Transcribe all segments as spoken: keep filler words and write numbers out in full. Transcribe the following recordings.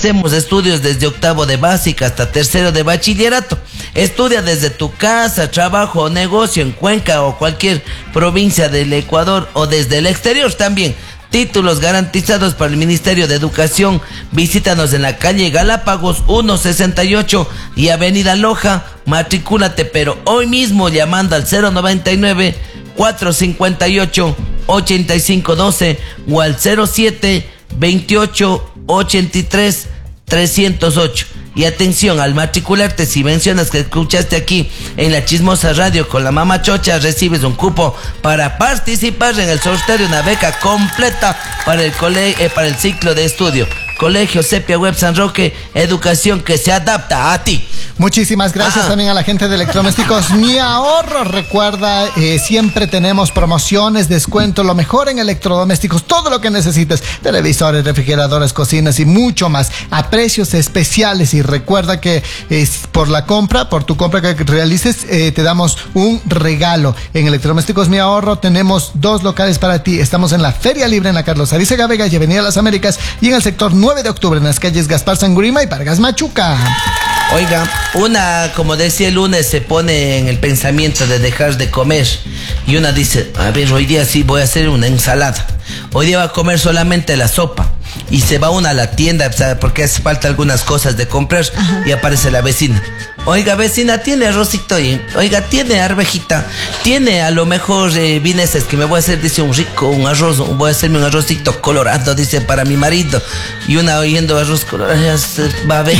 Hacemos estudios desde octavo de básica hasta tercero de bachillerato. Estudia desde tu casa, trabajo o negocio en Cuenca o cualquier provincia del Ecuador o desde el exterior también. Títulos garantizados por el Ministerio de Educación. Visítanos en la calle Galápagos uno sesenta y ocho y Avenida Loja. Matricúlate, pero hoy mismo llamando al cero noventa y nueve, cuatrocientos cincuenta y ocho, ochenta y cinco doce o al cero siete, veintiocho, ochenta y tres, trescientos ocho. Y atención, al matricularte, si mencionas que escuchaste aquí en la Chismosa Radio con la Mama Chocha, recibes un cupo para participar en el sorteo de una beca completa para el cole eh, para el ciclo de estudio. Colegio Sepia Web San Roque, educación que se adapta a ti. Muchísimas gracias. Ajá. También a la gente de Electrodomésticos Mi Ahorro. Recuerda, eh, siempre tenemos promociones, descuento, lo mejor en electrodomésticos, todo lo que necesites, televisores, refrigeradores, cocinas y mucho más, a precios especiales. Y recuerda que eh, por la compra, por tu compra que realices, eh, te damos un regalo. En Electrodomésticos Mi Ahorro tenemos dos locales para ti. Estamos en la Feria Libre en la Carlos Arizaga Vega y Avenida Las Américas, y en el sector nueve de octubre en las calles Gaspar Sangurima y Vargas Machuca. Oiga, una, como decía el lunes, se pone en el pensamiento de dejar de comer y una dice, a ver, hoy día sí voy a hacer una ensalada, hoy día va a comer solamente la sopa, y se va una a la tienda, ¿sabe? Porque hace falta algunas cosas de comprar. Ajá. Y aparece la vecina. Oiga, vecina, ¿tiene arrocito ahí? Oiga, ¿tiene arvejita? ¿Tiene a lo mejor eh, vineses que me voy a hacer, dice, un rico, un arroz, voy a hacerme un arrocito colorado, dice, para mi marido? Y una oyendo arroz colorado, va a ver.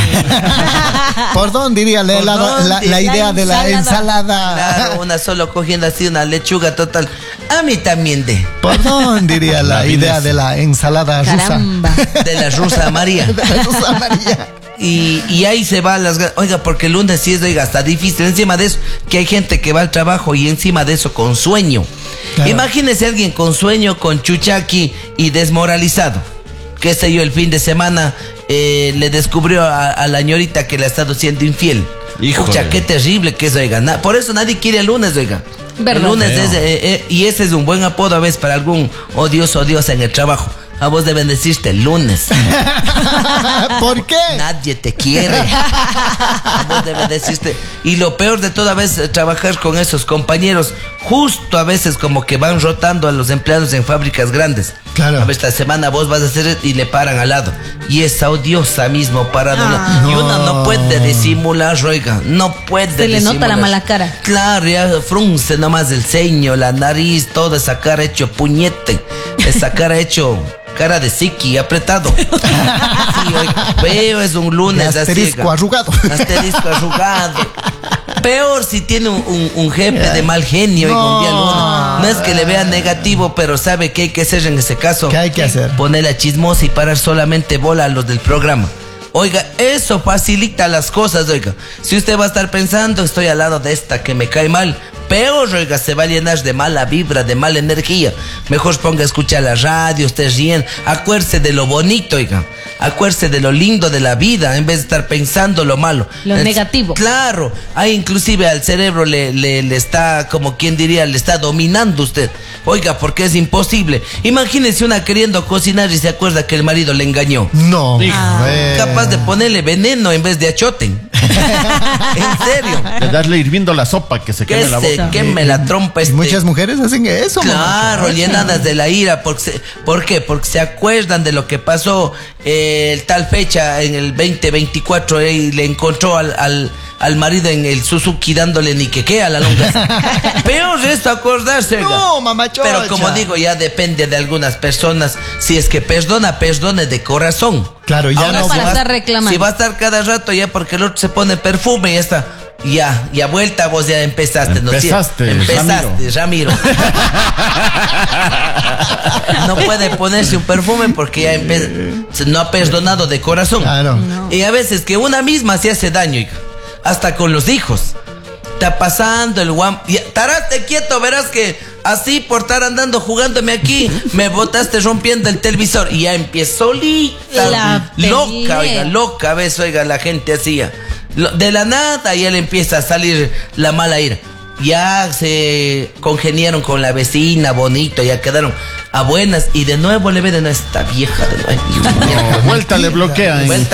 ¿Por dónde diría la, la, la, la idea de la ensalada? Claro, una solo cogiendo así una lechuga total. A mí también de. ¿Por dónde diría la, la idea de la ensalada Caramba. rusa? De la rusa María. De la rusa María. Y, y ahí se va las... Oiga, porque el lunes sí es, oiga, está difícil. Encima de eso, que hay gente que va al trabajo y encima de eso con sueño. Claro. Imagínese alguien con sueño, con chuchaqui y desmoralizado. Qué sé yo, el fin de semana eh, le descubrió a, a la ñorita que le ha estado siendo infiel. Pucha, qué terrible que es, oiga. Na, por eso nadie quiere el lunes, oiga. ¿Verdad? El lunes es, eh, eh, y ese es un buen apodo a veces para algún odioso odiosa en el trabajo. A vos deben decirte el lunes. ¿Por qué? Nadie te quiere. A vos deben decirte. Y lo peor de todo a veces trabajar con esos compañeros, justo a veces como que van rotando a los empleados en fábricas grandes. Claro. A ver, esta semana vos vas a hacer y le paran al lado. Y esa odiosa mismo parada. Ah, no. Y uno no puede disimular, oiga. No puede Se le disimular. nota la mala cara. Claro, ya frunce nomás el ceño, la nariz, toda esa cara hecho puñete. Esa cara hecho... cara de psiqui, apretado. Sí, oiga, veo, es un lunes. De asterisco así, arrugado. Asterisco arrugado. Peor si tiene un, un, un jefe yeah. de mal genio. No. Y un día lunes. No es que le vea negativo, pero sabe qué hay que hacer en ese caso. ¿Qué hay que hacer? Poner la chismosa y parar solamente bola a los del programa. Oiga, eso facilita las cosas, oiga. Si usted va a estar pensando, estoy al lado de esta que me cae mal, peor, oiga, se va a llenar de mala vibra, de mala energía. Mejor ponga a escuchar la radio, usted ríen. Acuérdese de lo bonito, oiga. Acuérdese de lo lindo de la vida, en vez de estar pensando lo malo. Lo es, negativo. Claro, ahí inclusive al cerebro le, le, le está, como quien diría, le está dominando usted. Oiga, porque es imposible. Imagínese una queriendo cocinar y se acuerda que el marido le engañó. No. Ah. Capaz de ponerle veneno en vez de achote. En serio. De darle hirviendo la sopa que se queme la boca. Que me la trompa este. Muchas mujeres hacen eso. Claro, mamá. Llenadas de la ira. Porque se, ¿Por qué? Porque se acuerdan de lo que pasó eh, tal fecha en el veinte veinticuatro eh, y le encontró al, al, al marido en el Suzuki dándole ni que qué a la longa. Peor esto acordarse. No, mamá chocha. Pero como digo, ya depende de algunas personas. Si es que perdona, perdone de corazón. Claro, ya ahora no para va, estar reclamando. Si va a estar cada rato ya porque el otro se pone perfume y ya está. Ya, ya vuelta vos ya empezaste. Empezaste, ¿no? Empezaste, Ramiro. Ramiro. No puede ponerse un perfume porque ya empe- no ha perdonado de corazón. Claro. No. Y a veces que una misma se hace daño, hija. Hasta con los hijos. Está pasando el guam. Taraste quieto, verás que así por estar andando jugándome aquí, me botaste rompiendo el televisor. Y ya empieza solita. La loca, oiga, loca, ves, oiga, la gente hacía. De la nada ya le empieza a salir la mala ira. Ya se congeniaron con la vecina, bonito, ya quedaron a buenas. Y de nuevo le ven a esta vieja de nuevo. No, vuelta le bloquea. Vuelta